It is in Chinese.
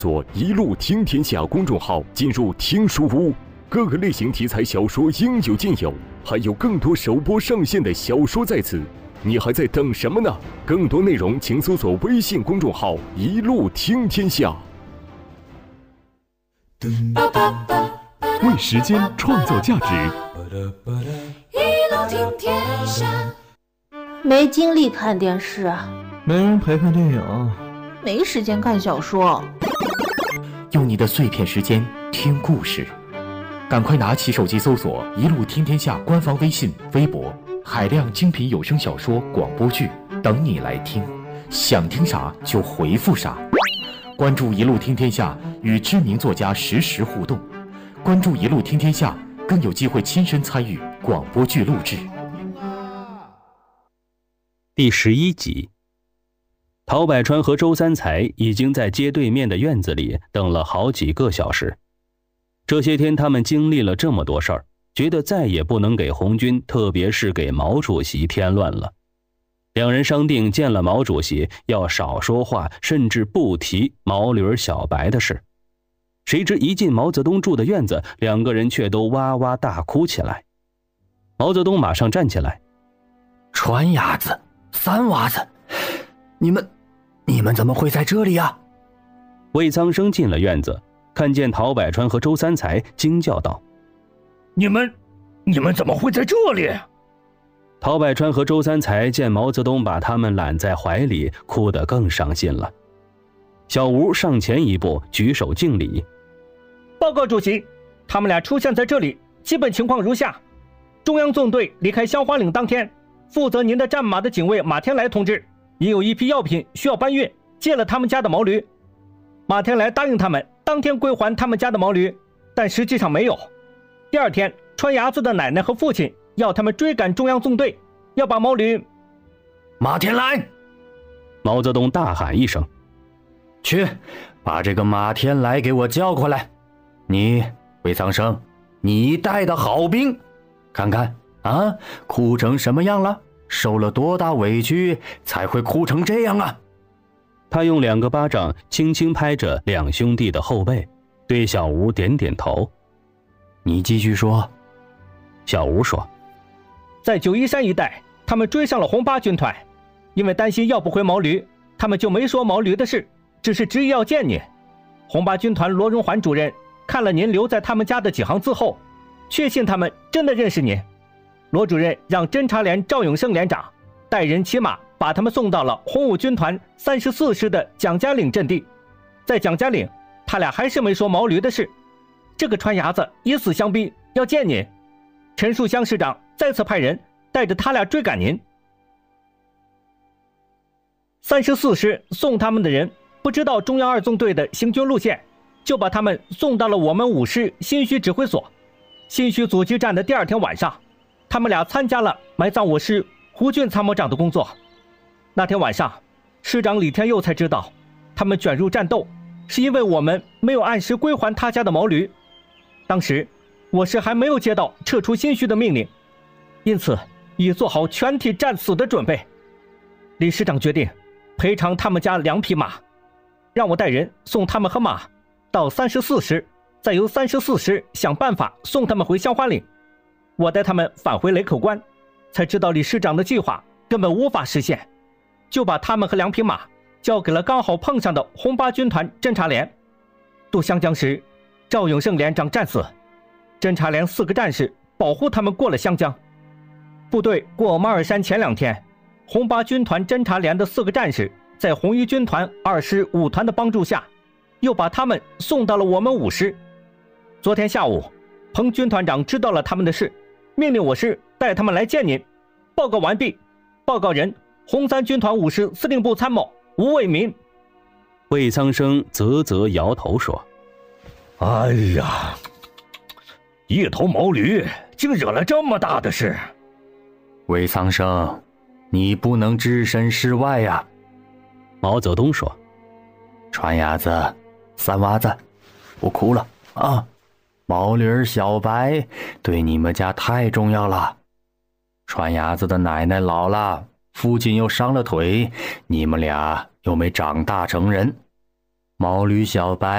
索一路听天下公众号进入听书屋，各个类型题材小说应有尽有，还有更多首播上线的小说在此，你还在等什么呢？更多内容请搜索微信公众号一路听天下。 为时间创造价值， 一路听天下。 没精力看电视啊， 没人陪看电影， 没时间看小说。 用你的碎片时间听故事，赶快拿起手机搜索一路听天下官方微信、微博，海量精品有声小说、广播剧等你来听，想听啥就回复啥。关注一路听天下，与知名作家实时互动。关注一路听天下，更有机会亲身参与广播剧录制。 第11集，陶百川和周三才已经在街对面的院子里等了好几个小时。这些天他们经历了这么多事儿，觉得再也不能给红军，特别是给毛主席添乱了。两人商定见了毛主席要少说话，甚至不提毛驴小白的事。谁知一进毛泽东住的院子，两个人却都哇哇大哭起来。毛泽东马上站起来： 川伢子、三娃子，你们怎么会在这里啊？ 魏苍生进了院子，看见陶百川和周三才，惊叫道： 你们怎么会在这里？ 陶百川和周三才见毛泽东把他们揽在怀里，哭得更伤心了。小吴上前一步，举手敬礼： 报告主席，他们俩出现在这里，基本情况如下：中央纵队离开香花岭当天，负责您的战马的警卫马天来同志也有一批药品需要搬运，借了他们家的毛驴。马天来答应他们当天归还他们家的毛驴，但实际上没有。第二天，川伢子的奶奶和父亲要他们追赶中央纵队，要把毛驴。 马天来！ 毛泽东大喊一声： 去，把这个马天来给我叫过来。你，魏苍生，你带的好兵，看看啊，哭成什么样了？受了多大委屈才会哭成这样啊？ 他用2个巴掌轻轻拍着两兄弟的后背，对小吴点点头。 你继续说。 小吴说： 在九一山一带，他们追上了红八军团，因为担心要不回毛驴，他们就没说毛驴的事，只是执意要见您。红八军团罗荣桓主任看了您留在他们家的几行字后，确信他们真的认识您。罗主任让侦察连赵永胜连长带人骑马把他们送到了红五军团34师的蒋家岭阵地。在蒋家岭，他俩还是没说毛驴的事。这个川伢子以死相逼，要见您。陈树湘师长再次派人带着他俩追赶您。34师送他们的人不知道中央2纵队的行军路线，就把他们送到了我们5师新圩指挥所。新圩阻击战的第2天晚上，他们俩参加了埋葬我师胡俊参谋长的工作。那天晚上，师长李天佑才知道，他们卷入战斗是因为我们没有按时归还他家的毛驴。当时我师还没有接到撤出新圩的命令，因此已做好全体战死的准备。李师长决定赔偿他们家2匹马，让我带人送他们和马到34师，再由34师想办法送他们回香花岭。我带他们返回雷口关，才知道李师长的计划根本无法实现，就把他们和2匹马交给了刚好碰上的红八军团侦察连。渡湘江时，赵永胜连长战死，侦察连4个战士保护他们过了湘江。部队过马尔山前2天，红八军团侦察连的4个战士在红一军团2师5团的帮助下，又把他们送到了我们5师。昨天下午，彭军团长知道了他们的事，命令我师带他们来见您。报告完毕。报告人：红3军团5师司令部参谋吴卫民。 魏苍生啧啧摇头说： 哎呀，一头毛驴竟惹了这么大的事。 魏苍生，你不能置身事外呀。 毛泽东说： 川伢子、三娃子，不哭了啊！毛驴小白对你们家太重要了。川伢子的奶奶老了，父亲又伤了腿，你们俩又没长大成人。毛驴小白